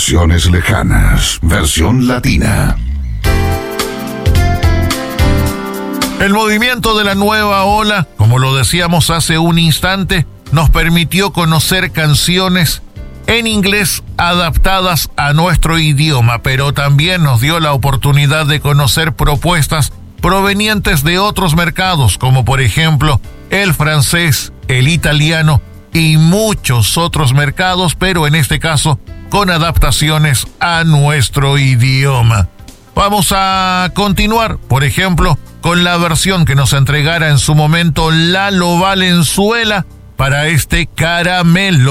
Canciones lejanas, versión latina. El movimiento de la nueva ola, como lo decíamos hace un instante, nos permitió conocer canciones en inglés adaptadas a nuestro idioma, pero también nos dio la oportunidad de conocer propuestas provenientes de otros mercados, como por ejemplo el francés, el italiano y muchos otros mercados, pero en este caso con adaptaciones a nuestro idioma. Vamos a continuar, por ejemplo, con la versión que nos entregara en su momento Lalo Valenzuela para este Caramelo.